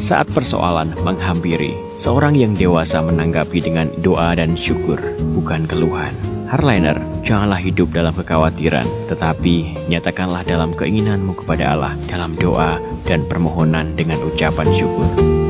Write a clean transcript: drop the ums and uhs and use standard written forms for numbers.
Saat persoalan menghampiri, seorang yang dewasa menanggapi dengan doa dan syukur, bukan keluhan. Hardliner, janganlah hidup dalam kekhawatiran, tetapi nyatakanlah dalam keinginanmu kepada Allah, dalam doa dan permohonan dengan ucapan syukur.